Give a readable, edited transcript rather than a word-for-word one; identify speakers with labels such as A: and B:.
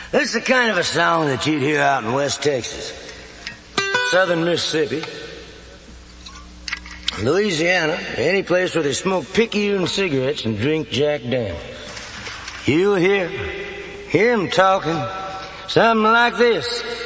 A: This is the kind of a song that you'd hear out in West Texas, southern Mississippi, Louisiana, any place where they smoke Picayune cigarettes and drink Jack Daniels. You'll hear him talking something like this.